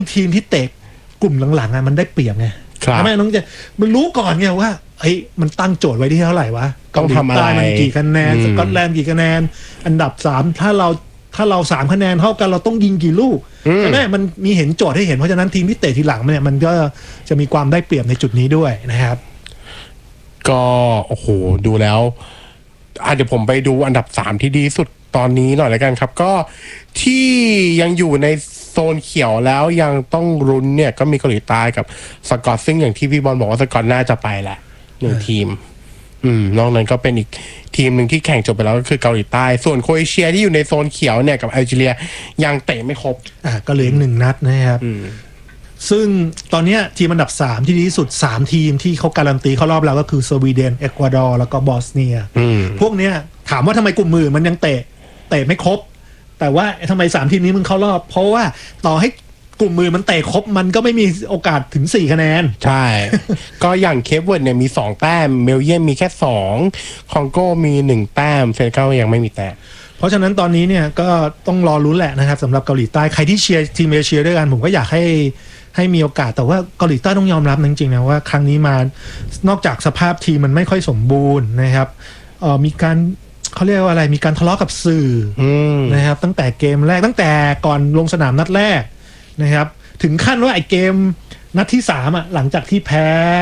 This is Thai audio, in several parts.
ทีมที่เตะกลุ่มหลังๆมันได้เปรียบไงใช่ไหมน้องจะมันรู้ก่อนไงว่าเฮ้ยมันตั้งโจทย์ไว้ที่เท่าไหร่วะต้องทำอะไรมันกี่คะแนนสกอตแลนด์กี่คะแนนอันดับ3ถ้าเรา3คะแนนเท่ากันเราต้องยิงกี่ลูกใช่ไหมมันมีเห็นโจทย์ให้เห็นเพราะฉะนั้นทีมที่เตะทีหลังเนี่ยมันก็จะมีความได้เปรียบในจุดนี้ด้วยนะครับก็โอ้โหดูแล้วเดี๋ยวผมไปดูอันดับ3ที่ดีสุดตอนนี้หน่อยแล้วกันครับก็ที่ยังอยู่ในโซนเขียวแล้วยังต้องรุ้นเนี่ยก็มีเกาหลีใต้กับสกอตซึ่งอย่างที่พี่บอลบอกว่าสกอตน่าจะไปแหละ1ทีมนอกนั้นก็เป็นอีกทีมหนึ่งที่แข่งจบไปแล้วก็คือเกาหลีใต้ส่วนโครเอเชียที่อยู่ในโซนเขียวเนี่ยกับแอลจีเรียยังเตะไม่ครบก็เหลืออีก1นัดนะครับซึ่งตอนนี้ทีมอันดับ3ที่ดีที่สุด3ทีมที่เขาการันตีเข้ารอบแล้วก็คือสวีเดนเอกวาดอร์แล้วก็บอสเนียพวกเนี้ยถามว่าทำไมกลุ่มมือมันยังเตะไม่ครบแต่ว่าทำไม3ทีมนี้มึงเข้ารอบเพราะว่าต่อให้กลุ่มมือมันเตะครบมันก็ไม่มีโอกาสถึง4คะแนนใช่ ก็อย่างเคปเวิร์ดเนี่ยมี2แต้มเบลเยียมมีแค่2คองโกมี1แต้มเซเนกัลยังไม่มีแต้มเพราะฉะนั้นตอนนี้เนี่ยก็ต้องรอลุ้นแหละนะครับสำหรับเกาหลีใต้ใครที่เชียร์ทีมเอเชียด้วยกันผมก็อยากให้มีโอกาสแต่ว่าเกาหลีใต้ต้องยอมรับจริงๆนะว่าครั้งนี้มานอกจากสภาพทีมมันไม่ค่อยสมบูรณ์นะครับมีการเขาเรียกว่าอะไรมีการทะเลาะกับสื่อนะครับตั้งแต่เกมแรกตั้งแต่ก่อนลงสนามนัดแรกนะครับถึงขั้นว่าไอ้เกมนัดที่3หลังจากที่แพ้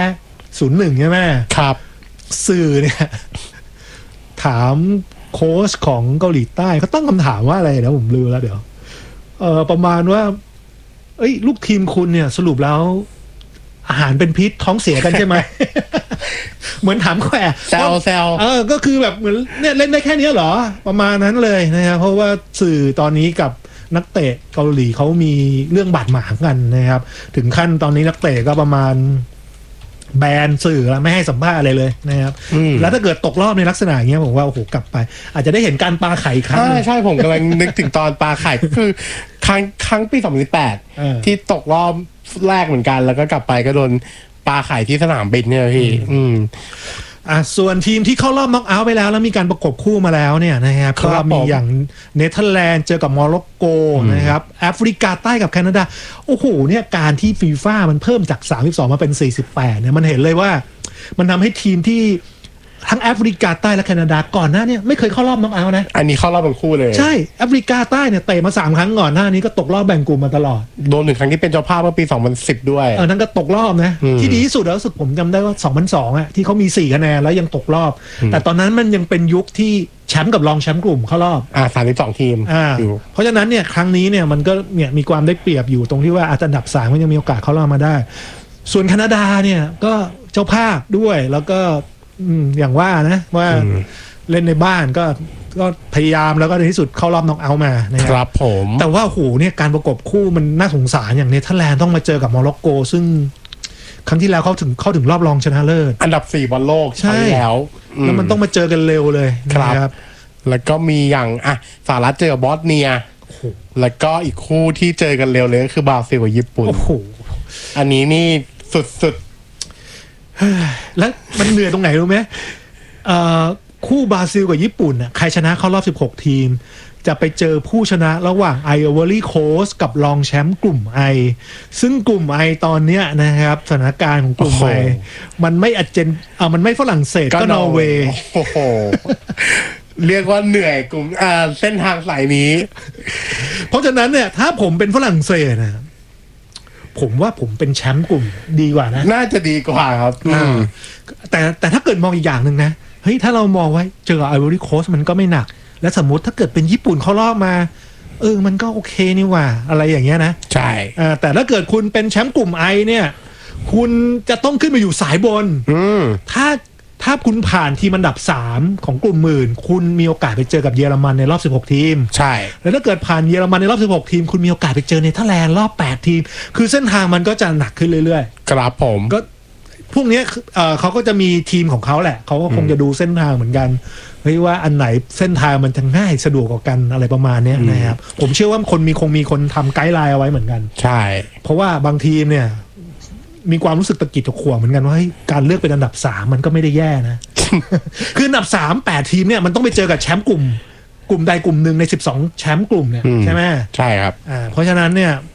0-1 ใช่ไหมครับสื่อเนี่ยถามโค้ชของเกาหลีใต้เขาตั้งคำถามว่าอะไรนะผมลืมแล้วเดี๋ยวประมาณว่าเอ้ยลูกทีมคุณเนี่ยสรุปแล้วอาหารเป็นพิษท้องเสียกันใช่ไหม เหมือนถามแขวะแซวก็คือแบบเหมือนเนี่ยเล่นได้แค่นี้เหรอประมาณนั้นเลยนะครับเพราะว่าสื่อตอนนี้กับนักเตะเกาหลีเขามีเรื่องบาดหมางกันนะครับถึงขั้นตอนนี้นักเตะก็ประมาณแบนสื่อแล้วไม่ให้สัมภาษณ์อะไรเลยนะครับแล้วถ้าเกิดตกรอบในลักษณะอย่างเงี้ยผมว่าโอ้โหกลับไปอาจจะได้เห็นการปาไข่ครั้งใช่ผมกำลังนึกถึงตอนปาไข่ก็คือครั้งปี2018ที่ตกรอบแรกเหมือนกันแล้วก็กลับไปก็โดนปาไข่ที่สนามบินเนี่ยพี่ส่วนทีมที่เข้ารอบน็อกเอาท์ไปแล้วมีการประกบคู่มาแล้วเนี่ยนะครับก็มีอย่างเนเธอร์แลนด์เจอกับโมร็อกโกนะครับแอฟริกาใต้กับแคนาดาโอ้โหเนี่ยการที่ฟีฟ่ามันเพิ่มจาก32มาเป็น48เนี่ยมันเห็นเลยว่ามันทำให้ทีมที่ทั้งแอฟริกาใต้และแคนาดาก่อนหน้านี้ไม่เคยเข้ารอบน็อกเอาท์นะอันนี้เข้ารอบเป็นคู่เลยใช่แอฟริกาใต้เนี่ยเตะมา3ครั้งก่อนหน้านี้ก็ตกรอบแบ่งกลุ่มมาตลอดโดน1ครั้งที่เป็นเจ้าภาพเมื่อปี2010ด้วยนั่นก็ตกรอบนะที่ดีที่สุดแล้วรู้สึกผมจำได้ว่า2002ที่เขามี4คะแนนแล้วยังตกรอบแต่ตอนนั้นมันยังเป็นยุคที่แชมป์กับรองแชมป์กลุ่มเข้ารอบ 32ทีมเพราะฉะนั้นเนี่ยครั้งนี้เนี่ยมันก็เนี่ยมีความได้เปรียบอยู่ตรงที่ว่าอันดับ3มันยังมีโอกาสเข้ารอบมาได้ส่วนแคนาดาเนี่ยก็เจ้าภาพด้วยแล้วก็อย่างว่านะว่าเล่นในบ้านก็พยายามแล้วก็ในที่สุดเข้ารอบน็อกเอาท์มานะครับผมแต่ว่าโหเนี่ยการประกบคู่มันน่าสงสารอย่างเนเธอร์แลนด์ต้องมาเจอกับโมร็อกโกซึ่งครั้งที่แล้วเขาถึงรอบรองชนะเลิศอันดับ4บอลโลกใช่แล้วมันต้องมาเจอกันเร็วเลยครับแล้วก็มีอย่างสหรัฐเจอกับบอสเนียแล้วก็อีกคู่ที่เจอกันเร็วเลยก็คือบราซิลกับญี่ปุ่นอันนี้นี่สุดแล้วมันเหนื่อยตรงไหนรู้ไหมคู่บราซิลกับญี่ปุ่นใครชนะเข้ารอบ16ทีมจะไปเจอผู้ชนะระหว่างไอวอรี่โคสต์กับรองแชมป์กลุ่มไอซึ่งกลุ่มไอตอนเนี้ยนะครับสถานการณ์ของกลุ่มไอมันไม่มันไม่ฝรั่งเศสก็นอร์เวย์โอ้โหเรียกว่าเหนื่อยกลุ่มเส้นทางสายนี้เพราะฉะนั้นเนี่ยถ้าผมเป็นฝรั่งเศสนะผมว่าผมเป็นแชมป์กลุ่มดีกว่านะน่าจะดีกว่าครับแต่ถ้าเกิดมองอีกอย่างหนึ่งนะเฮ้ยถ้าเรามองไว้เจอไอวอรี่โคสต์มันก็ไม่หนักและสมมติถ้าเกิดเป็นญี่ปุ่นเขารอบมามันก็โอเคนี่ว่าอะไรอย่างเงี้ยนะใช่แต่ถ้าเกิดคุณเป็นแชมป์กลุ่มไอเนี่ยคุณจะต้องขึ้นมาอยู่สายบนถ้าคุณผ่านทีมอันดับ3ของกลุ่มหมื่นคุณมีโอกาสไปเจอกับเยอรมันในรอบ16ทีมใช่แล้วถ้าเกิดผ่านเยอรมันในรอบ16ทีมคุณมีโอกาสไปเจอเนเธอร์แลนด์รอบ8ทีมคือเส้นทางมันก็จะหนักขึ้นเรื่อยๆครับผมก็พวกนี้เขาก็จะมีทีมของเขาแหละเขาก็คงจะดูเส้นทางเหมือนกันเฮ้ยว่าอันไหนเส้นทางมันจะง่ายสะดวกกว่ากันอะไรประมาณนี้นะครับผมเชื่อว่าคงมีคนทำไกด์ไลน์เอาไว้เหมือนกันใช่เพราะว่าบางทีมเนี่ยมีความรู้สึกตะกิดตะขวงเหมือนกันว่าการเลือกเป็นอันดับ3มันก็ไม่ได้แย่นะ คืออันดับ8ทีมเนี่ยมันต้องไปเจอกับแชมป์กลุ่มใดกลุ่มหนึ่งใน12แชมป์กลุ่มเนี่ยใช่ไหมใช่ครับเพราะฉะนั้นเนี่ย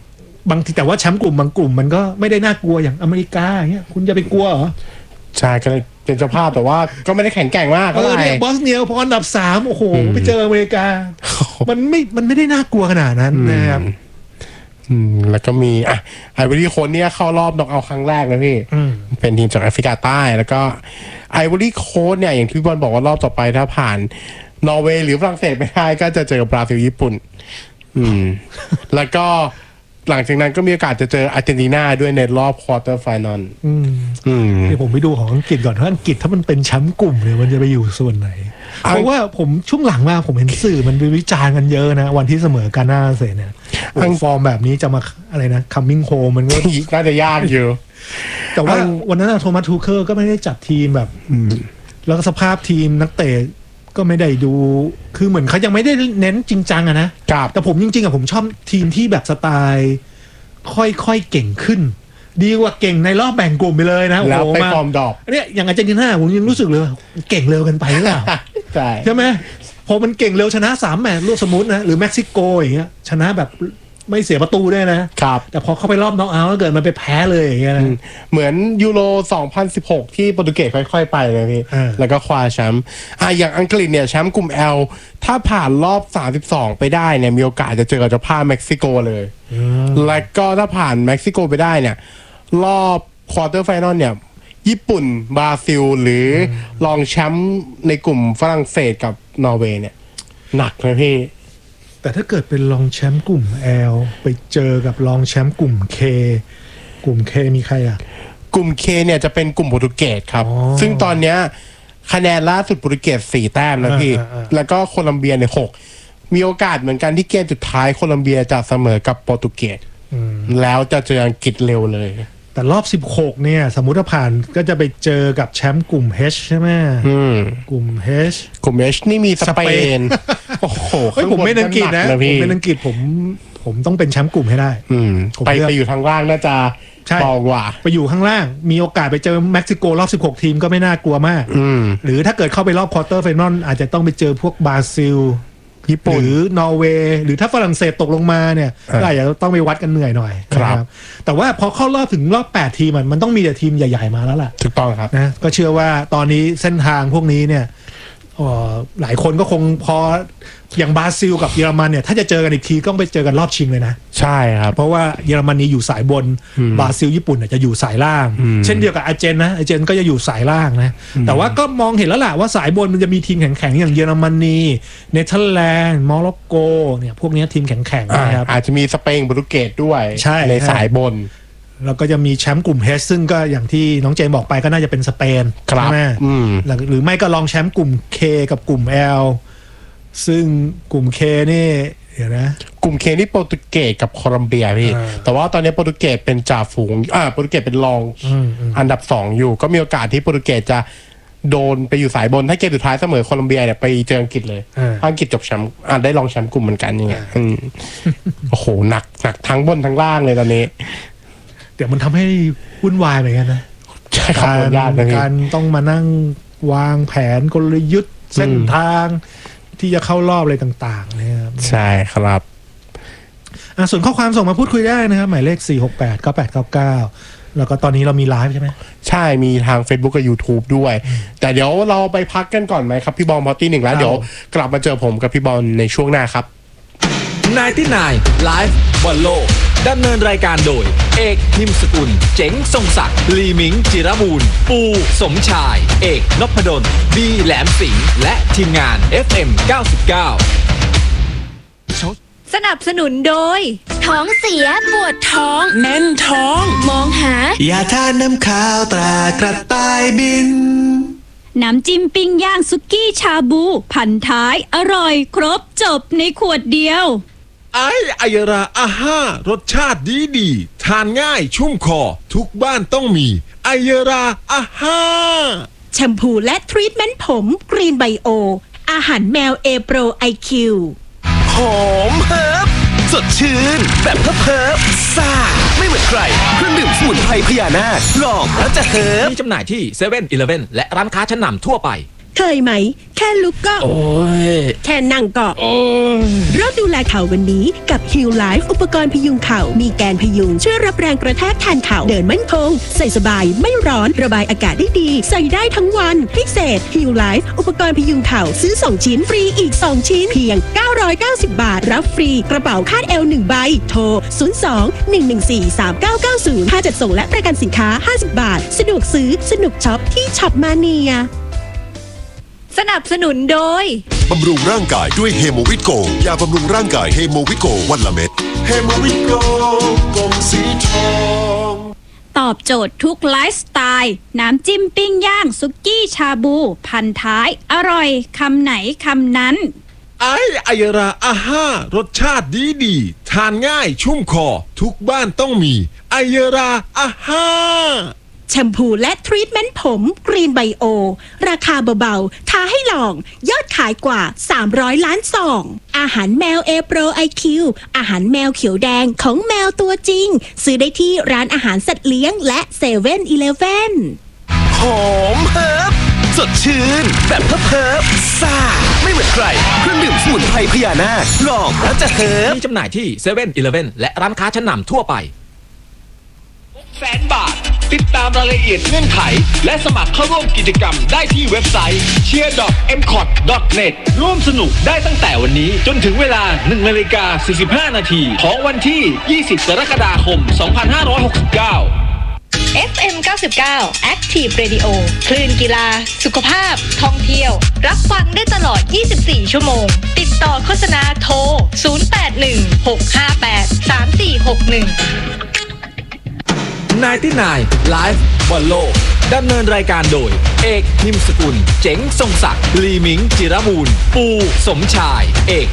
บางทีแต่ว่าแชมป์กลุ่มบางกลุ่มมันก็ไม่ได้น่ากลัวอย่างอเมริกาอย่างเงี้ยคุณจะไปกลัวเหรอใช่ก็เป็นเจ้าภาพแต่ว่าก็ไม่ได้แข็งแกร่งมากก็เลยเนี่ยบอสเนียพออันดับ3โอ้โหไปเจออเมริกามันไม่ได้น่ากลัวขนาดนั้นนะครับแล้วก็มีไอวอรี่โค้ชเนี่ยเข้ารอบน็อกเอาท์ครั้งแรกนะพี่เป็นทีมจากแอฟริกาใต้แล้วก็ไอวอรี่โค้ชเนี่ยอย่างที่พี่บอลบอกว่ารอบต่อไปถ้าผ่านนอร์เวย์หรือฝรั่งเศสไม่ได้ก็จะเจอกับบราซิลญี่ปุ่นแล้วก็หลังจากนั้นก็มีโอกาสจะเจออาร์เจนตินาด้วยในรอบควอเตอร์ไฟนอลเดี๋ยวผมไปดูของอังกฤษก่อนว่าอังกฤษถ้ามันเป็นแชมป์กลุ่มเนี่ยมันจะไปอยู่ส่วนไหนเพราะว่าผมช่วงหลังมาผมเห็นสื่อมันวิจารณ์กันเยอะนะวันที่เสมอกันหน้าเสร็จเนี่ยฟอร์มแบบนี้จะมาอะไรนะ coming home มันก็น่าจะยากอยู่แต่ว่าวันนั้นโทมัสทูเคิลก็ไม่ได้จัดทีมแบบแล้วก็สภาพทีมนักเตะก็ไม่ได้ดูคือเหมือนเขายังไม่ได้เน้นจริงจังอะนะแต่ผมจริงๆผมชอบทีมที่แบบสไตล์ค่อยๆเก่งขึ้นดีกว่าเก่งในรอบแบ่งกลุ่มไปเลยนะแล้วไปฟอร์มดรอปเนี่ยอย่างอาร์เจนตินาผมยังรู้สึกเลยเก่งเร็วกันไปหรือเปล่าใช่ไหมพอมันเก่งเร็วชนะ3 แมตช์รวดสมมุตินะหรือเม็กซิโกอย่างเงี้ยชนะแบบไม่เสียประตูด้วยนะครับแต่พอเข้าไปรอบน็อกเอาท์ก็เกิดมันไปแพ้เลยอย่างเงี้ยนะเหมือนยูโร2016ที่โปรตุเกสค่อยๆไปเลยพี่แล้วก็คว้าแชมป์อย่างอังกฤษเนี่ยแชมป์กลุ่ม L ถ้าผ่านรอบ32ไปได้เนี่ยมีโอกาสจะเจอกับเจ้าภาพเม็กซิโกเลยแล้วก็ถ้าผ่านเม็กซิโกไปได้เนี่ยรอบควอเตอร์ไฟนอลเนี่ยญี่ปุ่นบราซิลหรือรองแชมป์ในกลุ่มฝรั่งเศสกับนอร์เวย์เนี่ยหนักเลยพี่แต่ถ้าเกิดเป็นรองแชมป์กลุ่ม L ไปเจอกับรองแชมป์กลุ่ม K กลุ่ม K มีใครอ่ะกลุ่ม K เนี่ยจะเป็นกลุ่มโปรตุเกสครับซึ่งตอนเนี้ยคะแนนล่าสุดโปรตุเกส4 แต้มนะพี่แล้วก็โคลัมเบียเนี่ย6มีโอกาสเหมือนกันที่เกมสุดท้ายโคลัมเบียจะเสมอกับโปรตุเกสแล้วจะเจออังกฤษเร็วเลยแต่รอบ16เนี่ยสมมุติถ้าผ่านก็จะไปเจอกับแชมป์กลุ่ม H ใช่ไหมกลุ่ม H นี่มีสเปนโอ้โหผมไม่อังกฤษนะผมเป็นอังกฤษผมต้องเป็นแชมป์กลุ่มให้ได้ไปอยู่ทางล่างน่าจะต่อกว่าไปอยู่ข้างล่างมีโอกาสไปเจอเม็กซิโกรอบ16ทีมก็ไม่น่ากลัวมากหรือถ้าเกิดเข้าไปรอบควอเตอร์ไฟนอลอาจจะต้องไปเจอพวกบราซิลญี่ปุ่นหรือนอร์เวย์หรือถ้าฝรั่งเศสตกลงมาเนี่ยก็อาจจะต้องไปวัดกันเหนื่อยหน่อยครับแต่ว่าพอเข้ารอบถึงรอบ8ทีมันต้องมีแต่ทีมใหญ่ๆมาแล้วล่ะถูกต้องครับนะก็เชื่อว่าตอนนี้เส้นทางพวกนี้เนี่ยหลายคนก็คงพออย่างบราซิลกับเยอรมันเนี่ยถ้าจะเจอกันอีกทีก็ไปเจอกันรอบชิงเลยนะใช่ครับเพราะว่าเยอรมนีอยู่สายบนบราซิลญี่ปุ่นจะอยู่สายล่างเช่นเดียวกับอาร์เจนนะอาร์เจนก็จะอยู่สายล่างนะแต่ว่าก็มองเห็นแล้วแหละว่าสายบนมันจะมีทีมแข็งๆอย่างเยอรมนีเนเธอร์แลนด์โมร็อกโกเนี่ยพวกนี้ทีมแข็งๆนะครับอาจจะมีสเปนโปรตุเกสด้วยในสายบนแล้วก็จะมีแชมป์กลุ่มเฮสซึ่งก็อย่างที่น้องเจมบอกไปก็น่าจะเป็นสเปนใช่ไหมหรือไม่ก็ลองแชมป์กลุ่ม K กับกลุ่ม L ซึ่งกลุ่ม K นี่เดี๋ยวนะกลุ่ม K นี่โปรตุเกสกับโคลัมเบียพี่แต่ว่าตอนนี้โปรตุเกสเป็นจ่าฝูงโปรตุเกสเป็นรองอันดับ2อยู่ก็มีโอกาสที่โปรตุเกสจะโดนไปอยู่สายบนถ้าเกมสุดท้ายเสมอโคลัมเบียเนี่ยไปเจออังกฤษเลยอังกฤษจบแชมป์ได้รองแชมป์กลุ่มเหมือนกันยังไงโอ้โหหนักทั้งบนทั้งล่างเลยตอนนี้เดี๋ยวมันทำให้วุ่นวายเหมือนกันนะใช่ครับการต้องมานั่งวางแผนกลยุทธ์เส้นทางที่จะเข้ารอบอะไรต่างๆนะครับใช่ครับส่วนข้อความส่งมาพูดคุยได้นะครับหมายเลข4689899แล้วก็ตอนนี้เรามีไลฟ์ใช่ไหมใช่มีทาง Facebook กับ YouTube ด้วยแต่เดี๋ยวเราไปพักกันก่อนไหมครับพี่บอลพอตีหนึ่งแล้วเดี๋ยวกลับมาเจอผมกับพี่บอลในช่วงหน้าครับ 99 Live บอลโลกดำเนินรายการโดยเอกพิมพ์สกุลเจ๋งทรงศักดิ์ลีมิงจิรบูรณ์ปูสมชายเอกนพดลบีแหลมสิงห์และทีมงาน FM 99 สนับสนุนโดยท้องเสียปวดท้องแน่นท้องมองหายาทานน้ำข้าวตรากระต่ายบินน้ำจิ้มปิ้งย่างสุกี้ชาบูพันท้ายอร่อยครบจบในขวดเดียวไอยราอาห้ารสชาติดีทานง่ายชุ่มคอทุกบ้านต้องมีไอยราอาห้าแชมพูและทรีทเมนต์ผมกรีนไบโออาหารแมวเอโปรไอคิวหอมเฮิร์บสดชื่นแบบเพิบซ่าไม่เหมือนใครเครื่องดื่มสมุนไพรพญานาคลองแล้วจะเฮิร์บมีจำหน่ายที่7-Eleven และร้านค้าชั้นนำทั่วไปเคยไหม แค่ลุกก็โอ้ยแค่นั่งก็โอ้ยเริ่มดูแลเข่าวันนี้กับ Heal Life อุปกรณ์พยุงเข่ามีแกนพยุงช่วยรับแรงกระแทกแทนเข่าเดินมั่นคงใส่สบายไม่ร้อนระบายอากาศได้ดีใส่ได้ทั้งวันพิเศษ Heal Life อุปกรณ์พยุงเข่าซื้อ2ชิ้นฟรีอีก2ชิ้นเพียง990 บาทรับฟรีกระเป๋าคาดเอว1ใบโทร02-114-3990ค่าจัดส่งและประกันสินค้า50 บาทสะดวกซื้อสนุกช็อปที่ช็อปมาเนียสนับสนุนโดยบำรุงร่างกายด้วยเฮโมวิโกยาบำรุงร่างกายเฮโมวิโกวันละเม็ดเฮโมวิโกกลมสีทองตอบโจทย์ทุกไลฟ์สไตล์น้ำจิ้มปิ้งย่างซุกี้ชาบู พันท้ายอร่อยคำไหนคำนั้นไอายราอาห้ารสชาติดีทานง่ายชุ่มคอทุกบ้านต้องมีไอยราอาห้าแชมพูและทรีทเมนต์ผมกรีนไบโอราคาเบาๆท้าให้ลองยอดขายกว่า300ล้านซองอาหารแมวเอโปรไอคิวอาหารแมวเขียวแดงของแมวตัวจริงซื้อได้ที่ร้านอาหารสัตว์เลี้ยงและเซเว่นอีเลฟเว่นหอมเฮิร์บสดชื่นแบบเฮิร์บซ่าไม่เหมือนใครเครื่องดื่มสมุนไพรพญานาคลองแล้วจะเฮิร์บมีจำหน่ายที่เซเว่นอีเลฟเว่นและร้านค้าชั้นนำทั่วไป100,000 บาทติดตามรายละเอียดเงื่อนไขและสมัครเข้าร่วมกิจกรรมได้ที่เว็บไซต์ cheer.mcot.net ร่วมสนุกได้ตั้งแต่วันนี้จนถึงเวลา 1:45 นาทีของวันที่ 20 กรกฎาคม 2569 FM 99 Active Radio คลื่นกีฬาสุขภาพท่องเที่ยวรับฟังได้ตลอด 24 ชั่วโมงติดต่อโฆษณาโทร 99 Live บอลโลกดำเนินรายการโดยเอกนิมสกุลเจ๋งทรงศักดิ์ลีมิงจิรบูรณ์ปูสมชายเอก